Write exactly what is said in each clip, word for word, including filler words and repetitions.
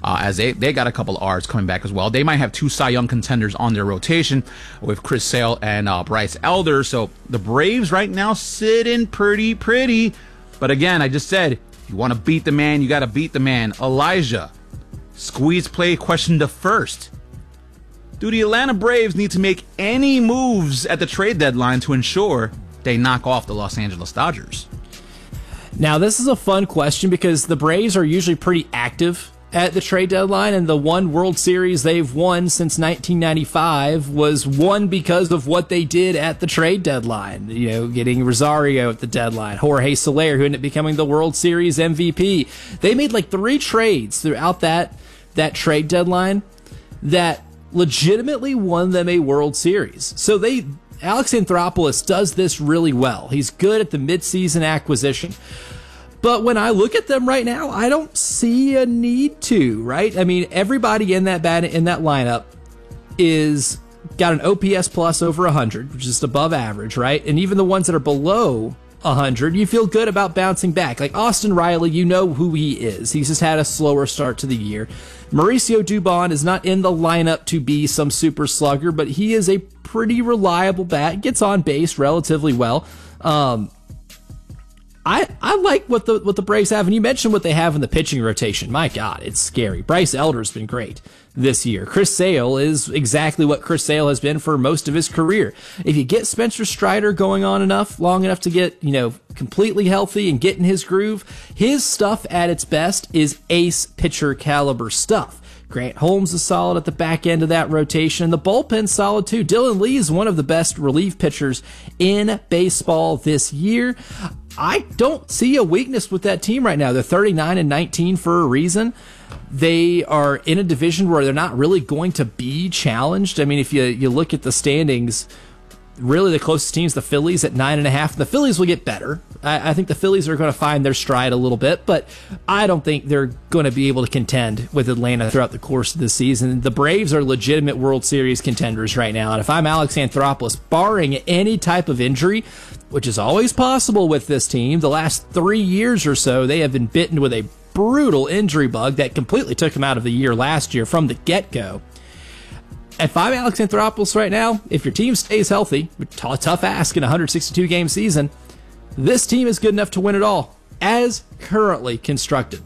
uh, as they, they got a couple of R's coming back as well. They might have two Cy Young contenders on their rotation with Chris Sale and uh, Bryce Elder. So the Braves right now sitting pretty pretty. But again, I just said, if you want to beat the man, you got to beat the man. Elijah, squeeze play question to first. Do the Atlanta Braves need to make any moves at the trade deadline to ensure they knock off the Los Angeles Dodgers? Now, this is a fun question because the Braves are usually pretty active at the trade deadline, and the one World Series they've won since nineteen ninety-five was won because of what they did at the trade deadline. You know, getting Rosario at the deadline, Jorge Soler, who ended up becoming the World Series M V P. They made like three trades throughout that that trade deadline that legitimately won them a World Series. So they Alex Anthopoulos does this really well. He's good at the midseason acquisition. But when I look at them right now, I don't see a need to, right? I mean, everybody in that bat in that lineup is got an O P S plus over one hundred, which is just above average, right? And even the ones that are below one hundred, you feel good about bouncing back. Like Austin Riley, you know who he is. He's just had a slower start to the year. Mauricio Dubon is not in the lineup to be some super slugger, but he is a pretty reliable bat. Gets on base relatively well. Um, I, I like what the what the Braves have, and you mentioned what they have in the pitching rotation. My God, it's scary. Bryce Elder's been great this year. Chris Sale is exactly what Chris Sale has been for most of his career. If you get Spencer Strider going on enough, long enough to get, you know, completely healthy and get in his groove, his stuff at its best is ace pitcher caliber stuff. Grant Holmes is solid at the back end of that rotation. The bullpen's solid too. Dylan Lee is one of the best relief pitchers in baseball this year. I don't see a weakness with that team right now. They're thirty-nine and nineteen for a reason. They are in a division where they're not really going to be challenged. I mean, if you, you look at the standings, really the closest team is the Phillies at nine and a half. The Phillies will get better. I, I think the Phillies are going to find their stride a little bit, but I don't think they're going to be able to contend with Atlanta throughout the course of the season. The Braves are legitimate World Series contenders right now, and if I'm Alex Anthopoulos, barring any type of injury, which is always possible with this team, the last three years or so, they have been bitten with a brutal injury bug that completely took them out of the year last year from the get-go. If I'm Alex Anthopoulos right now, if your team stays healthy, t- tough ask in a one hundred sixty-two game season, this team is good enough to win it all, as currently constructed.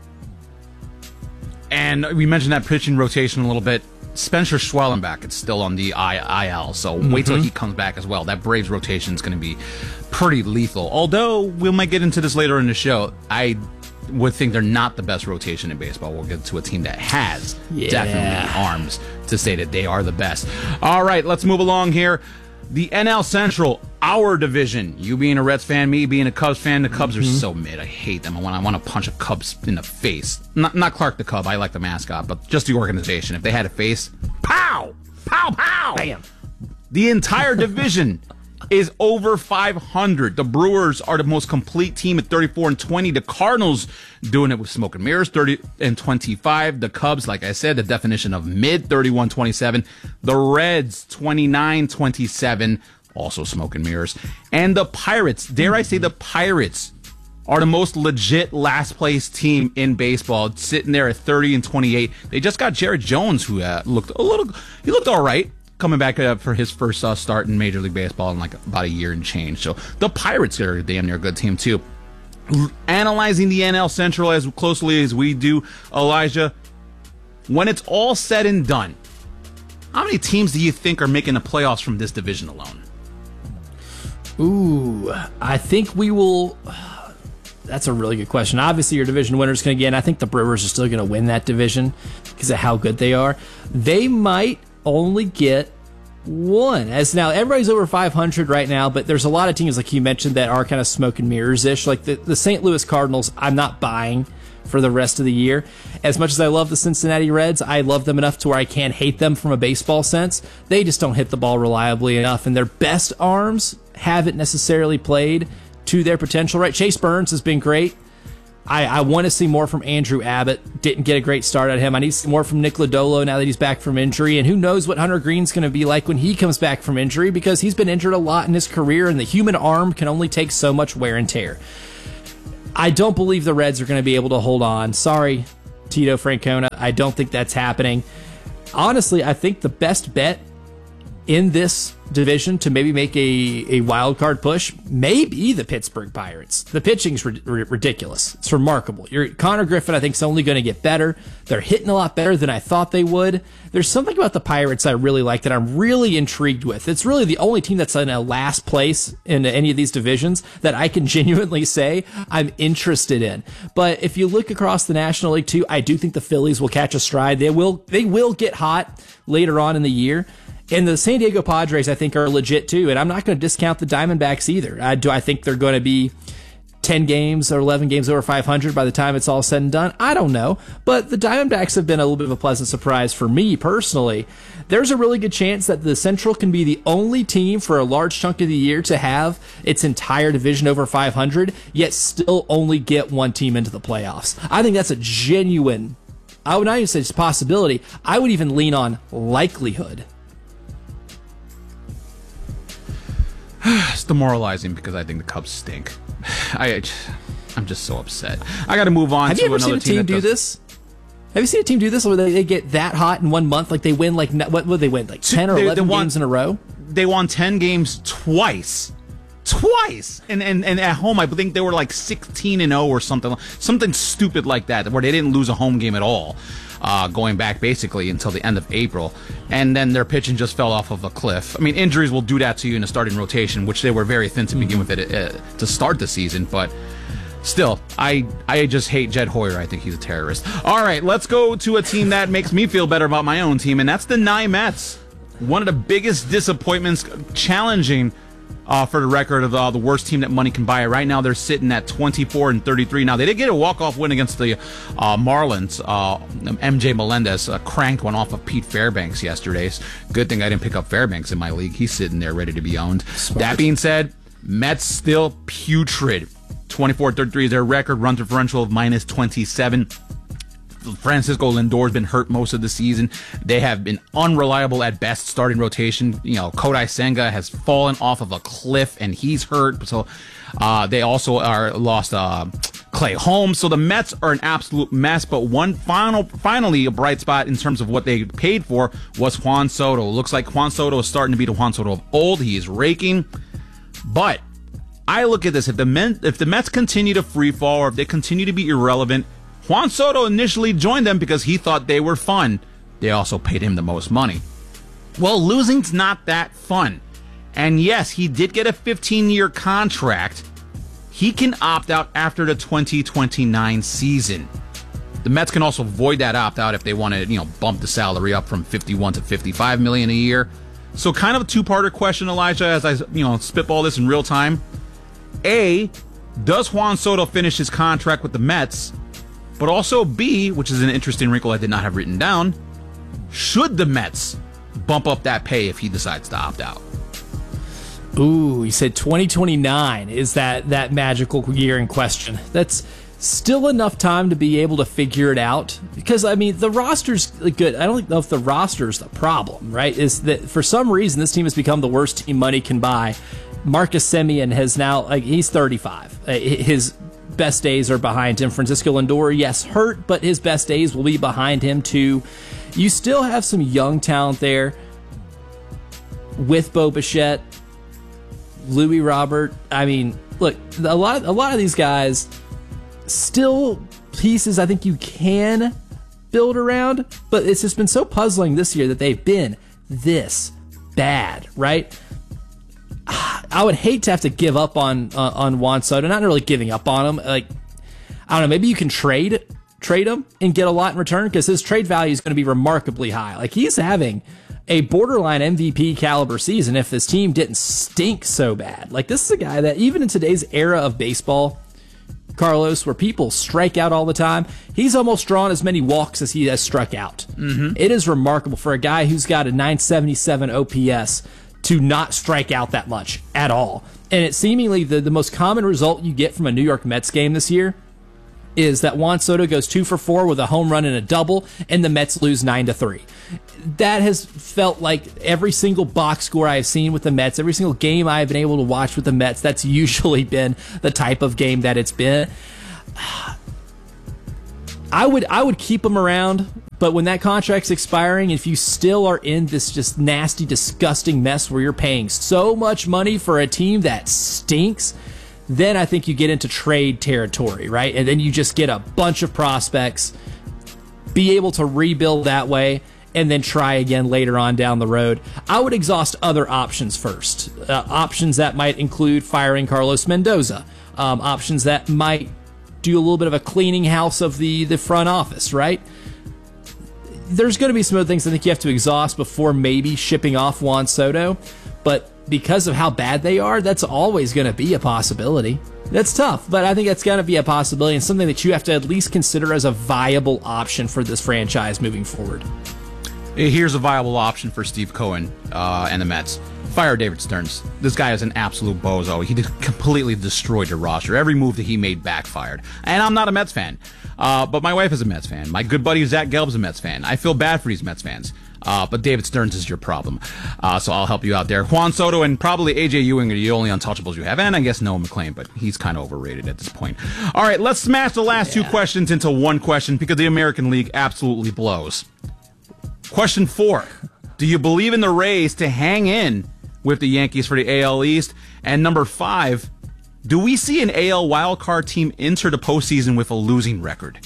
And we mentioned that pitching rotation a little bit. Spencer Schwellenbach is still on the I L, so mm-hmm. wait till he comes back as well. That Braves rotation is going to be pretty lethal. Although, we might get into this later in the show, I would think they're not the best rotation in baseball. We'll get to a team that has yeah. definitely arms to say that they are the best. All right, let's move along here. The N L Central, our division. You being a Reds fan, me being a Cubs fan. The Cubs mm-hmm. are so mid. I hate them. I want, I want to punch a Cubs in the face. Not, not Clark the Cub. I like the mascot, but just the organization. If they had a face, pow! Pow, pow! Bam! The entire division is over five hundred. The Brewers are the most complete team at thirty-four and twenty. The Cardinals doing it with smoke and mirrors, thirty and twenty-five. The Cubs, like I said, the definition of mid, thirty-one twenty-seven. The Reds, twenty-nine twenty-seven, also smoke and mirrors. And the Pirates, dare I say the Pirates, are the most legit last place team in baseball, sitting there at thirty and twenty-eight. They just got Jared Jones, who uh, looked a little, he looked all right, coming back uh, for his first uh, start in Major League Baseball in like about a year and change. So the Pirates are a damn near good team too. L- analyzing the N L Central as closely as we do, Elijah, when it's all said and done, how many teams do you think are making the playoffs from this division alone? Ooh, I think we will... That's a really good question. Obviously, your division winners can again. I think the Brewers are still going to win that division because of how good they are. They might only get one. As now, everybody's over five hundred right now, but there's a lot of teams, like you mentioned, that are kind of smoke and mirrors-ish. Like the, the Saint Louis Cardinals, I'm not buying for the rest of the year. As much as I love the Cincinnati Reds, I love them enough to where I can't hate them from a baseball sense. They just don't hit the ball reliably enough, and their best arms haven't necessarily played to their potential, right? Chase Burns has been great. I, I want to see more from Andrew Abbott. Didn't get a great start out of him. I need to see more from Nick Lodolo now that he's back from injury. And who knows what Hunter Green's going to be like when he comes back from injury, because he's been injured a lot in his career, and the human arm can only take so much wear and tear. I don't believe the Reds are going to be able to hold on. Sorry, Tito Francona. I don't think that's happening. Honestly, I think the best bet in this division to maybe make a, a wild card push may be the Pittsburgh Pirates. The pitching's ri- ri- ridiculous. It's remarkable. Your Connor Griffin, I think, is only going to get better. They're hitting a lot better than I thought they would. There's something about the Pirates I really like that I'm really intrigued with. It's really the only team that's in a last place in any of these divisions that I can genuinely say I'm interested in. But if you look across the National League too, I do think the Phillies will catch a stride. They will, they will get hot later on in the year. And the San Diego Padres, I think, are legit too. And I'm not going to discount the Diamondbacks either. Uh, do I think they're going to be ten games or eleven games over five hundred by the time it's all said and done? I don't know. But the Diamondbacks have been a little bit of a pleasant surprise for me personally. There's a really good chance that the Central can be the only team for a large chunk of the year to have its entire division over five hundred, yet still only get one team into the playoffs. I think that's a genuine, I would not even say it's a possibility. I would even lean on likelihood. It's demoralizing because I think the Cubs stink. I, I'm just so upset. I got to move on Have to you ever another seen a team team do does, this? Have you seen a team do this where they, they get that hot in one month? Like they win, like what would they win? Like ten or they, eleven they won, games in a row? They won ten games twice. Twice! And, and and at home, I think they were like sixteen and oh or something. Something stupid like that, where they didn't lose a home game at all. Uh, going back basically until the end of April. And then their pitching just fell off of a cliff. I mean, injuries will do that to you in a starting rotation, which they were very thin to mm-hmm. begin with it, uh, to start the season. But still, I, I just hate Jed Hoyer. I think he's a terrorist. All right, let's go to a team that makes me feel better about my own team, and that's the Nye Mets. One of the biggest disappointments, challenging Uh, for the record of uh, the worst team that money can buy. Right now, they're sitting at twenty-four and thirty-three. Now, they did get a walk-off win against the uh, Marlins. Uh, M J Melendez uh, cranked one off of Pete Fairbanks yesterday. Good thing I didn't pick up Fairbanks in my league. He's sitting there ready to be owned. Smart. That being said, Mets still putrid. twenty-four thirty-three is their record. Run differential of minus twenty-seven. Francisco Lindor's been hurt most of the season. They have been unreliable at best starting rotation. You know, Kodai Senga has fallen off of a cliff and he's hurt. So uh, they also are lost uh, Clay Holmes. So the Mets are an absolute mess. But one final, finally, a bright spot in terms of what they paid for was Juan Soto. Looks like Juan Soto is starting to be the Juan Soto of old. He is raking. But I look at this. If the Men, if the Mets continue to free fall or if they continue to be irrelevant, Juan Soto initially joined them because he thought they were fun. They also paid him the most money. Well, losing's not that fun. And yes, he did get a fifteen-year contract. He can opt out after the twenty twenty-nine season. The Mets can also void that opt-out if they want to, you know, bump the salary up from fifty-one to fifty-five million a year. So kind of a two-parter question, Elijah, as I, you know, spitball this in real time. A, does Juan Soto finish his contract with the Mets? But also B, which is an interesting wrinkle I did not have written down, should the Mets bump up that pay if he decides to opt out? Ooh, he said twenty twenty-nine is that, that magical year in question. That's still enough time to be able to figure it out. Because, I mean, the roster's good. I don't know if the roster's the problem, right? Is that for some reason this team has become the worst team money can buy. Marcus Semien has now, like, he's thirty-five. His best days are behind him. Francisco Lindor, yes, hurt, but his best days will be behind him too. You still have some young talent there with Bo Bichette, Louis Robert. I mean, look, a lot, a lot of these guys still pieces I think you can build around, but it's just been so puzzling this year that they've been this bad, right? I would hate to have to give up on uh, on Juan Soto. Not really giving up on him. Like, I don't know. Maybe you can trade trade him and get a lot in return because his trade value is going to be remarkably high. Like, he's having a borderline M V P caliber season if this team didn't stink so bad. Like, this is a guy that even in today's era of baseball, Carlos, where people strike out all the time, he's almost drawn as many walks as he has struck out. Mm-hmm. It is remarkable for a guy who's got a nine seventy-seven O P S to not strike out that much at all. And it's seemingly the, the most common result you get from a New York Mets game this year is that Juan Soto goes two for four with a home run and a double, and the Mets lose nine to three. That has felt like every single box score I have seen with the Mets, every single game I have been able to watch with the Mets, that's usually been the type of game that it's been. I would I would keep him around, but when that contract's expiring, if you still are in this just nasty, disgusting mess where you're paying so much money for a team that stinks, then I think you get into trade territory, right? And then you just get a bunch of prospects, be able to rebuild that way, and then try again later on down the road. I would exhaust other options first. Uh, options that might include firing Carlos Mendoza. Um, options that might do a little bit of a cleaning house of the, the front office, right? There's going to be some other things I think you have to exhaust before maybe shipping off Juan Soto. But because of how bad they are, that's always going to be a possibility. That's tough, but I think that's going to be a possibility and something that you have to at least consider as a viable option for this franchise moving forward. Here's a viable option for Steve Cohen uh, and the Mets. Fire David Stearns. This guy is an absolute bozo. He did completely destroyed the roster. Every move that he made backfired. And I'm not a Mets fan, uh, but my wife is a Mets fan. My good buddy Zach Gelb's a Mets fan. I feel bad for these Mets fans. Uh, but David Stearns is your problem. Uh, so I'll help you out there. Juan Soto and probably A J Ewing are the only untouchables you have. And I guess Noah McClain, but he's kind of overrated at this point. All right, let's smash the last yeah. two questions into one question because the American League absolutely blows. Question four. Do you believe in the Rays to hang in with the Yankees for the A L East? And number five, do we see an A L wildcard team enter the postseason with a losing record?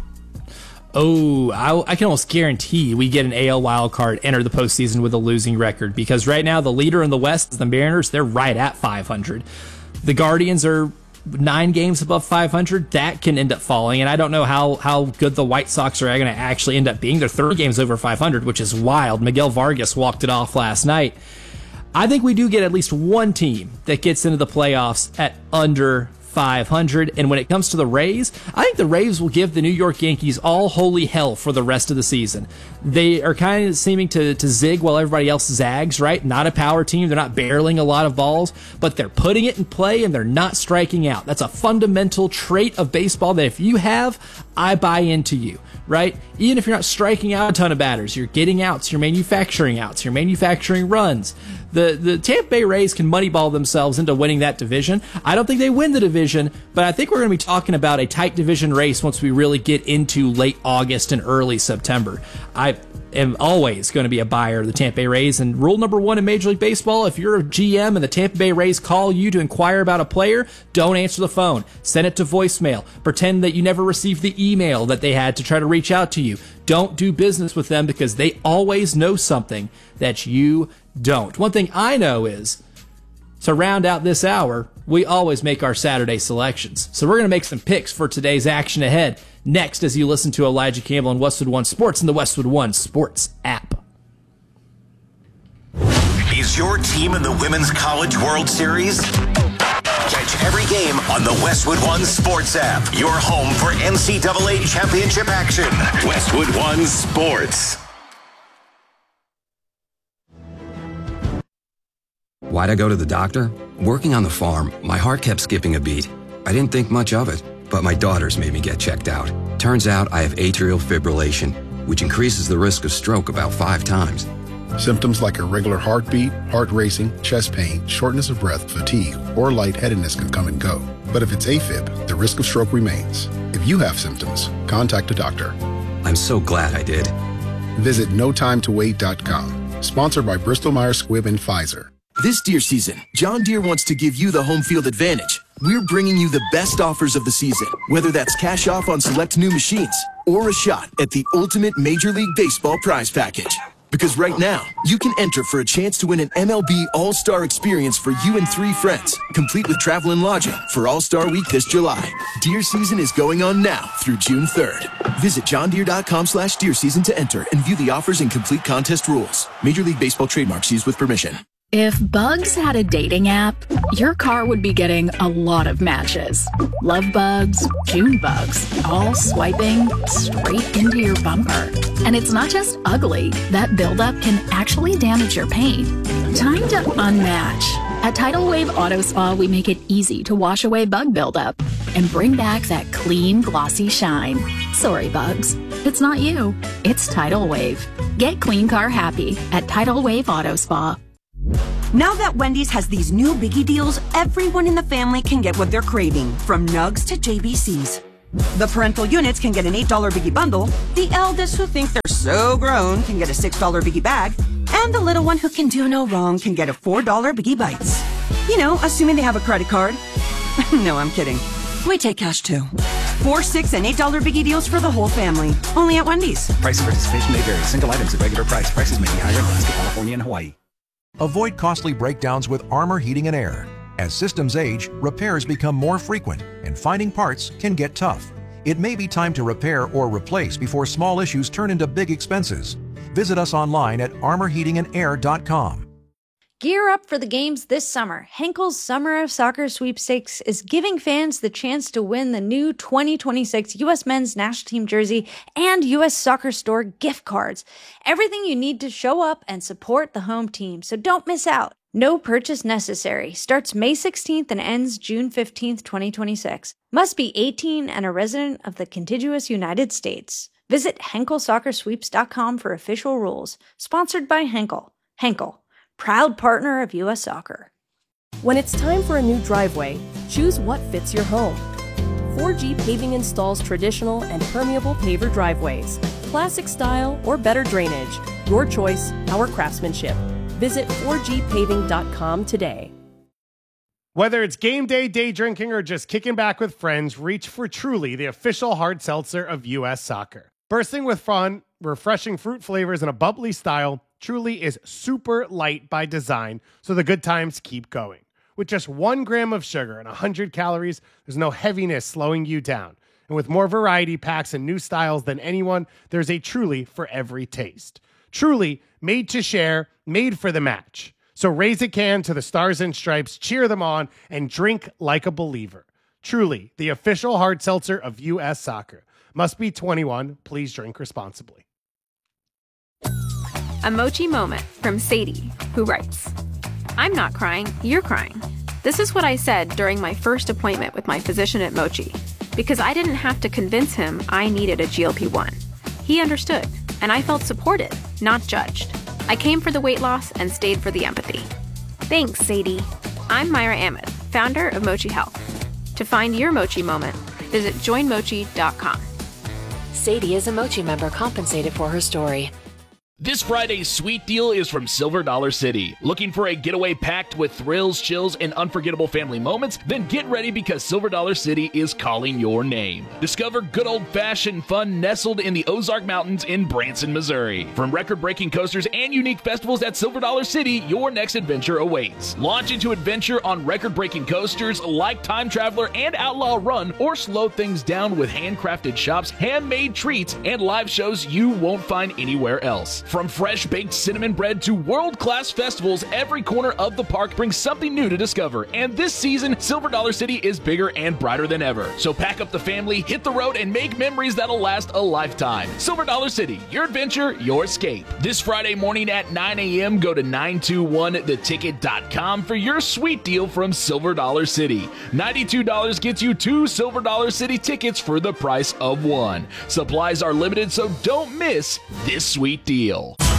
Oh, I, I can almost guarantee we get an A L wildcard enter the postseason with a losing record because right now the leader in the West is the Mariners. They're right at five hundred. The Guardians are nine games above five hundred. That can end up falling, and I don't know how, how good the White Sox are going to actually end up being. They're thirty games over five hundred, which is wild. Miguel Vargas walked it off last night. I think we do get at least one team that gets into the playoffs at under five hundred. And when it comes to the Rays, I think the Rays will give the New York Yankees all holy hell for the rest of the season. They are kind of seeming to, to zig while everybody else zags, right? Not a power team. They're not barreling a lot of balls, but they're putting it in play and they're not striking out. That's a fundamental trait of baseball that if you have, I buy into you, right? Even if you're not striking out a ton of batters, you're getting outs, you're manufacturing outs, you're manufacturing runs. The the Tampa Bay Rays can moneyball themselves into winning that division. I don't think they win the division, but I think we're going to be talking about a tight division race once we really get into late August and early September. I am always going to be a buyer of the Tampa Bay Rays, and rule number one in Major League Baseball, if you're a G M and the Tampa Bay Rays call you to inquire about a player, don't answer the phone. Send it to voicemail. Pretend that you never received the email that they had to try to reach out to you. Don't do business with them because they always know something that you don't. One thing I know is, to round out this hour, we always make our Saturday selections. So we're going to make some picks for today's action ahead next as you listen to Elijah Campbell and Westwood One Sports in the Westwood One Sports app. Is your team in the Women's College World Series? Catch every game on the Westwood One Sports app. Your home for N C double A championship action. Westwood One Sports. Why'd I go to the doctor? Working on the farm, my heart kept skipping a beat. I didn't think much of it, but my daughters made me get checked out. Turns out I have atrial fibrillation, which increases the risk of stroke about five times. Symptoms like irregular heartbeat, heart racing, chest pain, shortness of breath, fatigue, or lightheadedness can come and go. But if it's AFib, the risk of stroke remains. If you have symptoms, contact a doctor. I'm so glad I did. Visit no time to wait dot com. Sponsored by Bristol Myers Squibb and Pfizer. This deer season, John Deere wants to give you the home field advantage. We're bringing you the best offers of the season, whether that's cash off on select new machines or a shot at the ultimate Major League Baseball prize package. Because right now, you can enter for a chance to win an M L B All-Star experience for you and three friends, complete with travel and lodging for All-Star Week this July. Deer season is going on now through June third. Visit johndeere.com slash deer season to enter and view the offers and complete contest rules. Major League Baseball trademarks used with permission. If Bugs had a dating app, your car would be getting a lot of matches. Love bugs, June bugs, all swiping straight into your bumper. And it's not just ugly. That buildup can actually damage your paint. Time to unmatch. At Tidal Wave Auto Spa, we make it easy to wash away bug buildup and bring back that clean, glossy shine. Sorry, bugs. It's not you. It's Tidal Wave. Get clean car happy at Tidal Wave Auto Spa. Now that Wendy's has these new biggie deals, everyone in the family can get what they're craving, from nugs to J B Cs. The parental units can get an eight dollar Biggie bundle, the eldest who think they're so grown can get a six dollar Biggie bag, and the little one who can do no wrong can get a four dollar Biggie Bites. You know, assuming they have a credit card. No, I'm kidding. We take cash too. Four, six, and eight dollar Biggie deals for the whole family. Only at Wendy's. Price and participation may vary. Single items at regular price. Prices may be higher in Alaska, California, and Hawaii. Avoid costly breakdowns with Armor Heating and Air. As systems age, repairs become more frequent, and finding parts can get tough. It may be time to repair or replace before small issues turn into big expenses. Visit us online at armor heating and air dot com. Gear up for the games this summer. Henkel's Summer of Soccer Sweepstakes is giving fans the chance to win the new twenty twenty-six U S Men's National Team jersey and U S Soccer Store gift cards. Everything you need to show up and support the home team, so don't miss out. No purchase necessary. Starts May sixteenth and ends June fifteenth, twenty twenty-six. Must be eighteen and a resident of the contiguous United States. Visit henkel soccer sweeps dot com for official rules. Sponsored by Henkel. Henkel, proud partner of U S Soccer. When it's time for a new driveway, choose what fits your home. four G Paving installs traditional and permeable paver driveways, classic style or better drainage. Your choice, our craftsmanship. Visit four G paving dot com today. Whether it's game day, day drinking, or just kicking back with friends, reach for Truly, the official hard seltzer of U S Soccer. Bursting with fun, refreshing fruit flavors, and a bubbly style, Truly is super light by design, so the good times keep going. With just one gram of sugar and one hundred calories, there's no heaviness slowing you down. And with more variety packs and new styles than anyone, there's a Truly for every taste. Truly, made to share, made for the match. So raise a can to the Stars and Stripes, cheer them on, and drink like a believer. Truly, the official hard seltzer of U S Soccer. Must be twenty-one. Please drink responsibly. A Mochi moment from Sadie, who writes, I'm not crying, you're crying. This is what I said during my first appointment with my physician at Mochi, because I didn't have to convince him I needed a G L P one. He understood, and I felt supported, not judged. I came for the weight loss and stayed for the empathy. Thanks, Sadie. I'm Myra Ahmed, founder of Mochi Health. To find your Mochi moment, visit join mochi dot com. Sadie is a Mochi member compensated for her story. This Friday's sweet deal is from Silver Dollar City. Looking for a getaway packed with thrills, chills, and unforgettable family moments? Then get ready because Silver Dollar City is calling your name. Discover good old-fashioned fun nestled in the Ozark Mountains in Branson, Missouri. From record-breaking coasters and unique festivals at Silver Dollar City, your next adventure awaits. Launch into adventure on record-breaking coasters like Time Traveler and Outlaw Run, or slow things down with handcrafted shops, handmade treats, and live shows you won't find anywhere else. From fresh-baked cinnamon bread to world-class festivals, every corner of the park brings something new to discover. And this season, Silver Dollar City is bigger and brighter than ever. So pack up the family, hit the road, and make memories that'll last a lifetime. Silver Dollar City, your adventure, your escape. This Friday morning at nine a.m., go to nine two one the ticket dot com for your sweet deal from Silver Dollar City. ninety-two dollars gets you two Silver Dollar City tickets for the price of one. Supplies are limited, so don't miss this sweet deal.